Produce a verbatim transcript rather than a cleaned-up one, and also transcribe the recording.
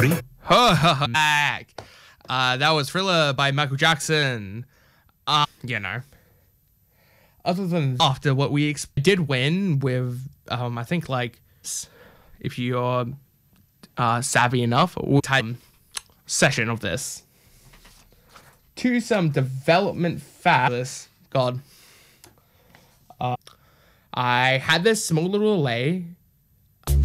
Free. Back. Uh, that was Thriller by Michael Jackson. Uh, you know. Other than after what we ex- did win with, um, I think like, if you're uh, savvy enough, we'll type session of this. To some development facts. God. Uh, I had this small little delay